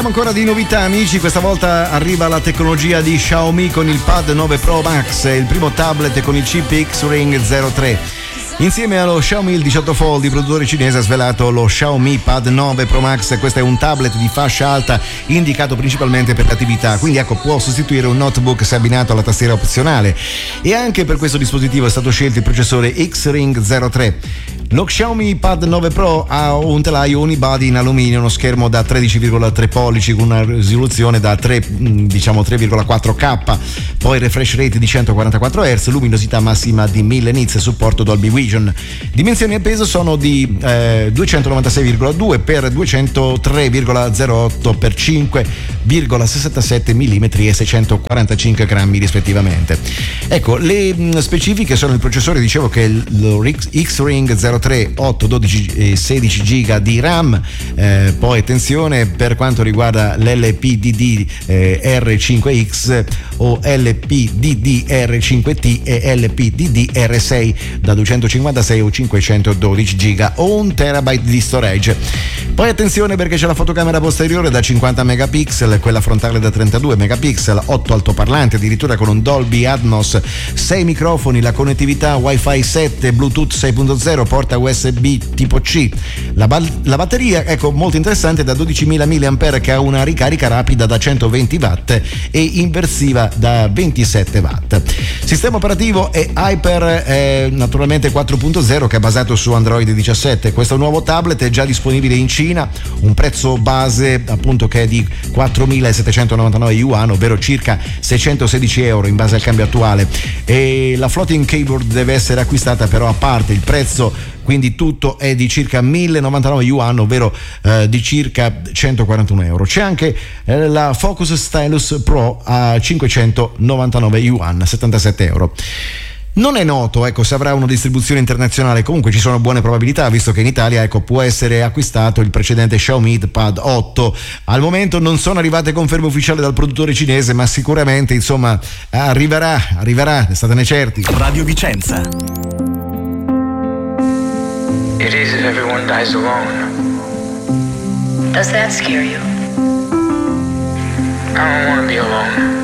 Parliamo ancora di novità, amici. Questa volta arriva la tecnologia di Xiaomi con il Pad 9 Pro Max, il primo tablet con il chip X-Ring 03. Insieme allo Xiaomi il 18 Fold, il produttore cinese ha svelato lo Xiaomi Pad 9 Pro Max. Questo è un tablet di fascia alta indicato principalmente per l'attività, quindi ecco, può sostituire un notebook se abbinato alla tastiera opzionale. E anche per questo dispositivo è stato scelto il processore X-Ring 03. Lo Xiaomi Pad 9 Pro ha un telaio unibody in alluminio, uno schermo da 13,3 pollici con una risoluzione da 3,4K, poi refresh rate di 144 Hz, luminosità massima di 1000 nits e supporto Dolby Vision. Dimensioni e peso sono di 296,2 x 203,08 x 5,67 mm e 645 grammi rispettivamente. Ecco, le specifiche sono: il processore, dicevo che è lo X-Ring 03, 8, 12 e 16 giga di RAM, poi attenzione per quanto riguarda l'LPDD R5X o LPDD R5T e LPDD R6 da 256 o 512 giga o 1 terabyte di storage. Poi attenzione perché c'è la fotocamera posteriore da 50 megapixel, quella frontale da 32 megapixel, 8 altoparlanti addirittura con un Dolby Atmos, 6 microfoni, la connettività Wi-Fi 7, Bluetooth 6.0, porta USB tipo C. La batteria, ecco, molto interessante, da 12.000 mAh che ha una ricarica rapida da 120 watt e inversiva da 27 watt. Sistema operativo è Hyper, naturalmente 4.0, che è basato su Android 17. Questo nuovo tablet è già disponibile in Cina, un prezzo base appunto che è di 4.799 yuan, ovvero circa 616 euro in base al cambio attuale, e la floating keyboard deve essere acquistata però a parte. Il prezzo quindi tutto è di circa 1099 yuan, ovvero di circa 141 euro. C'è anche la Focus Stylus Pro a 599 yuan, 77 euro. Non è noto, ecco, se avrà una distribuzione internazionale. Comunque ci sono buone probabilità, visto che in Italia, ecco, può essere acquistato il precedente Xiaomi Pad 8. Al momento non sono arrivate conferme ufficiali dal produttore cinese, ma sicuramente, insomma, arriverà, statene certi. Radio Vicenza. It is if everyone dies alone. Does that scare you? I don't want to be alone.